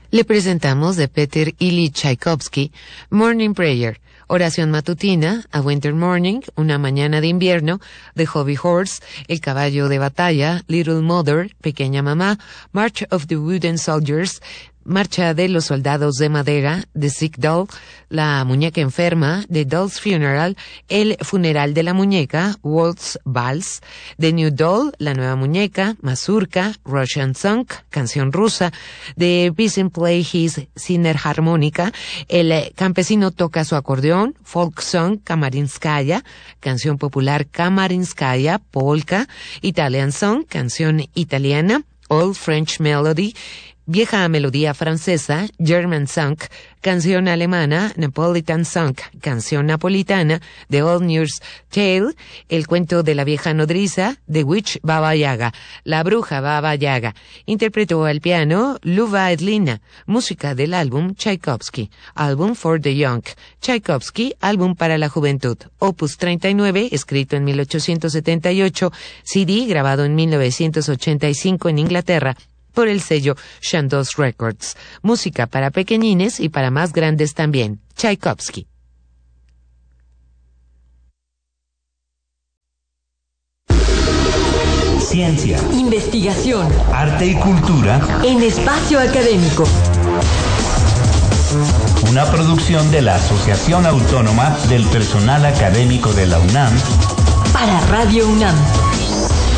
Le presentamos de Peter Ilyich Tchaikovsky, Morning Prayer, oración matutina, A Winter Morning, una mañana de invierno, The Hobby Horse, el caballo de batalla, Little Mother, pequeña mamá, March of the Wooden Soldiers, Marcha de los soldados de madera, The Sick Doll, la muñeca enferma, The Doll's Funeral, el funeral de la muñeca, Waltz Vals, The New Doll, la nueva muñeca, Mazurka, Russian Song, canción rusa, The Peasant Play His Sinner Harmonica, el campesino toca su acordeón, Folk Song, Kamarinskaya, canción popular Kamarinskaya, polka, Italian Song, canción italiana, Old French Melody, vieja melodía francesa, German Song, canción alemana, Napolitan Song, canción napolitana, The Old Nurse Tale, el cuento de la vieja nodriza, The Witch Baba Yaga, la bruja Baba Yaga. Interpretó al piano Luva Edlina, música del álbum Tchaikovsky, álbum for the Young, Tchaikovsky, álbum para la juventud, Opus 39, escrito en 1878, CD grabado en 1985 en Inglaterra, por el sello Chandos Records. Música para pequeñines y para más grandes también. Tchaikovsky. Ciencia, investigación, arte y cultura en espacio académico. Una producción de la Asociación Autónoma del Personal Académico de la UNAM para Radio UNAM.